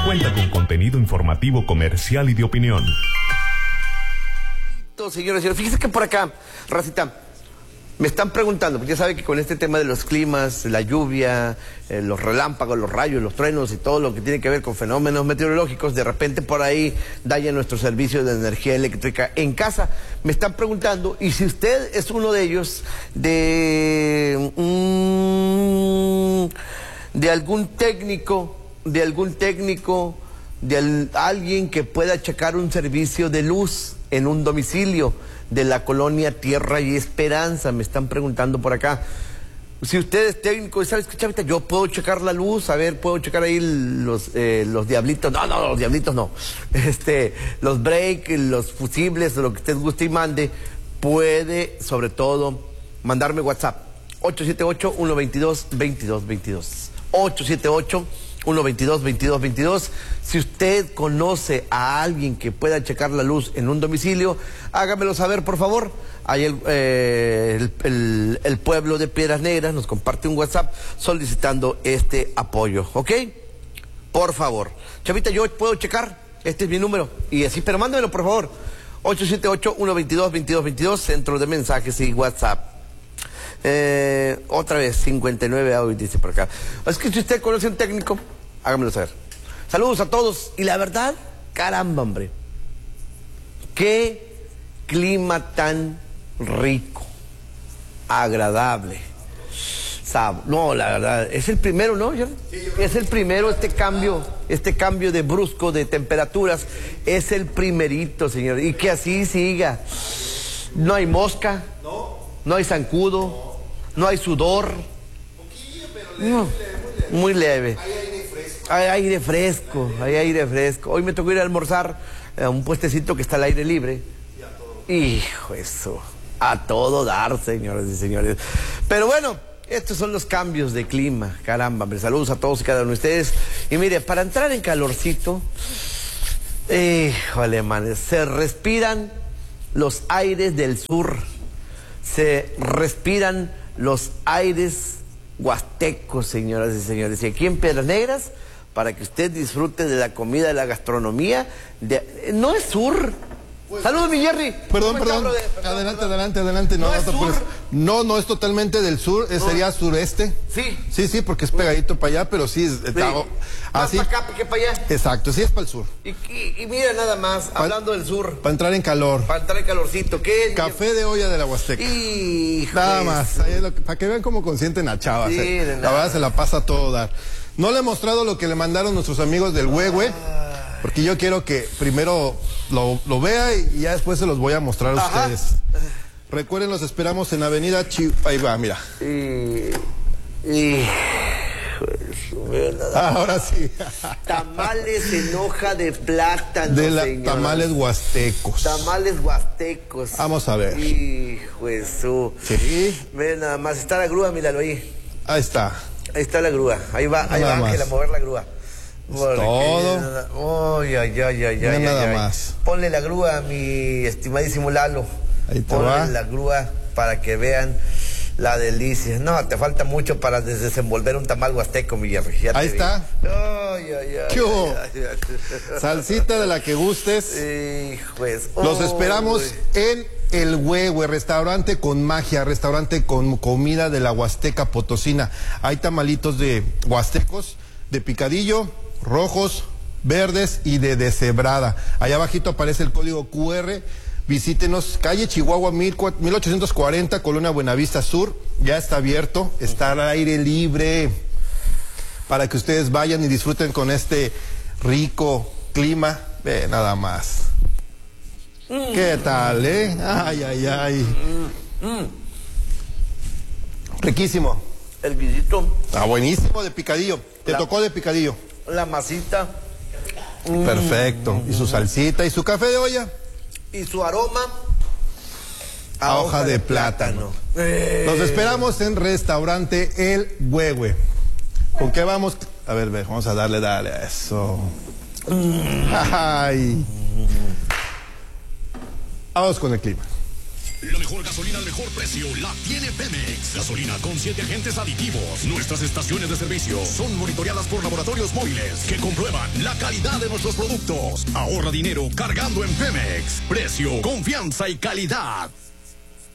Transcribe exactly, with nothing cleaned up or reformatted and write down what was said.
Cuenta con contenido informativo, comercial y de opinión. Señores, señores, fíjense que por acá, racita, me están preguntando, porque ya saben que con este tema de los climas, la lluvia, eh, los relámpagos, los rayos, los truenos y todo lo que tiene que ver con fenómenos meteorológicos, de repente por ahí dañan nuestro servicio de energía eléctrica en casa. Me están preguntando, y si usted es uno de ellos, de, mm, de algún técnico, de algún técnico, de al, alguien que pueda checar un servicio de luz en un domicilio de la colonia Tierra y Esperanza, me están preguntando por acá. Si usted es técnico, ¿sabes qué, chavita? Yo puedo checar la luz, a ver, puedo checar ahí los, eh, los diablitos, no, no, los diablitos no, este, los break, los fusibles, lo que usted guste y mande, puede, sobre todo, mandarme WhatsApp, ocho siete ocho, uno dos dos, dos dos dos dos, ocho siete ocho, uno dos dos, dos dos dos dos. Si usted conoce a alguien que pueda checar la luz en un domicilio, hágamelo saber, por favor. Ahí el, eh, el, el, el pueblo de Piedras Negras nos comparte un WhatsApp solicitando este apoyo, ¿ok? Por favor. Chavita, yo puedo checar, este es mi número, y así, pero mándamelo, por favor. ocho siete ocho, uno dos dos, dos dos dos dos, centro de mensajes y WhatsApp. Eh, otra vez, cincuenta y nueve hoy dice por acá. Es que si usted conoce a un técnico, hágamelo saber. Saludos a todos. Y la verdad, caramba, hombre, qué clima tan rico, agradable. Sab no, la verdad, es el primero, ¿no? Es el primero este cambio, este cambio de brusco de temperaturas. Es el primerito, señor. Y que así siga. No hay mosca, no hay zancudo, no hay sudor. No, muy leve. Hay aire fresco, hay aire fresco. Hoy me tocó ir a almorzar a un puestecito que está al aire libre. Hijo, eso, a todo dar, señoras y señores. Pero bueno, estos son los cambios de clima, caramba, hombre. Saludos a todos y cada uno de ustedes. Y mire, para entrar en calorcito, híjole, man, se respiran los aires del sur, se respiran los aires huastecos, señoras y señores. Y aquí en Piedras Negras, para que usted disfrute de la comida, de la gastronomía, de... no es sur. Pues, saludos, mi Jerry. Perdón, perdón. Está, adelante, adelante, adelante. No, no, es no, sur. no, no es totalmente del sur, no. Sería sureste. Sí. Sí, sí, porque es pegadito para allá, pero sí. Está, sí. Así. Más para acá que para allá. Exacto, sí es para el sur. Y, y, y mira nada más, pa, hablando del sur. Para entrar en calor. Para entrar en calorcito. ¿Qué? Café de olla de la Huasteca. Hijo. Nada más. Ahí es lo que, para que vean cómo consienten a chavas. Sí, eh. de La verdad se la pasa a todo dar. No le he mostrado lo que le mandaron nuestros amigos del Huehue, porque yo quiero que primero lo, lo vea y ya después se los voy a mostrar a Ajá. ustedes. Recuerden, los esperamos en Avenida Chi... Ahí va, mira. Y... y... Ahora sí. Tamales en hoja de plátano, de la, señora. Tamales huastecos. Tamales huastecos. Vamos a ver. Hijo eso. Sí. Ve nada más, está la grúa, míralo ahí. Ahí está. Ahí está la grúa. Ahí va, ahí va Ángel a mover la grúa. Todo. Ay, ay, ay, ay, no ay, nada ay. más. Ponle la grúa a mi estimadísimo Lalo. Ahí te Ponle va. la grúa para que vean la delicia. No, te falta mucho para desenvolver un tamal huasteco, mi Jerry. Ahí está. Ay, ay, ay, ¿Qué hubo? ay, ay, ay. Salsita de la que gustes. Hijo es. Los oh, esperamos wey. en El Huehue, restaurante con magia, restaurante con comida de la Huasteca Potosina. Hay tamalitos de huastecos, de picadillo, rojos, verdes y de deshebrada. Allá abajito aparece el código Q R. Visítenos, calle Chihuahua mil ochocientos cuarenta, Colonia Buenavista Sur. Ya está abierto, está al aire libre para que ustedes vayan y disfruten con este rico clima. Ve, nada más. Mm. ¿Qué tal, eh? Ay, ay, ay. Mm. Mm. Riquísimo. El guisito. Está buenísimo de picadillo. Te la, tocó de picadillo. La masita. Perfecto. Mm. Y su salsita y su café de olla. Y su aroma a, a hoja, hoja de, de plátano. plátano. Eh. Nos esperamos en restaurante El Huehue. ¿Con qué vamos? A ver, ve, vamos a darle, dale a eso. Mm. Ay. Vamos con el clima. La mejor gasolina al mejor precio la tiene Pemex. Gasolina con siete agentes aditivos. Nuestras estaciones de servicio son monitoreadas por laboratorios móviles que comprueban la la calidad de nuestros productos. Ahorra dinero cargando en Pemex. Precio, confianza y calidad.